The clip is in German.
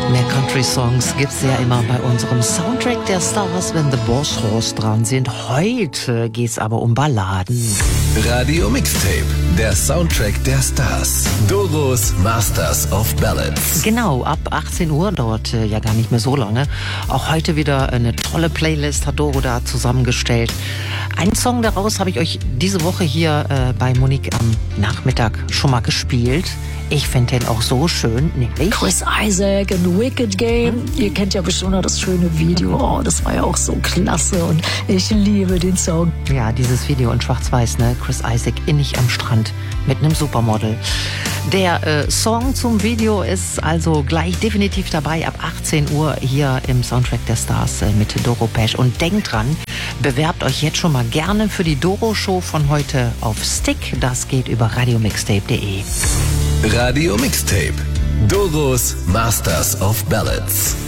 Mehr Country-Songs gibt's ja immer bei unserem Soundtrack der Stars, wenn The Boss Horse dran sind. Heute geht's aber um Balladen. Radio Mixtape, der Soundtrack der Stars. Doros Masters of Ballads. Genau, ab 18 Uhr, dauert ja gar nicht mehr so lange. Auch heute wieder eine tolle Playlist hat Doro da zusammengestellt. Einen Song daraus habe ich euch diese Woche hier bei Monique am Nachmittag schon mal gespielt. Ich finde den auch so schön, nämlich Chris Isaak in Wicked Game. Ihr kennt ja bestimmt noch das schöne Video. Oh, das war ja auch so klasse und ich liebe den Song. Ja, dieses Video in Schwarz-Weiß, ne? Chris Isaak innig am Strand mit einem Supermodel. Der Song zum Video ist also gleich definitiv dabei ab 18 Uhr hier im Soundtrack der Stars mit Doro Pesch. Und denkt dran, bewerbt euch jetzt schon mal gerne für die Doro-Show von heute auf Stick. Das geht über radiomixtape.de. Radio Mixtape, Doros Masters of Ballads.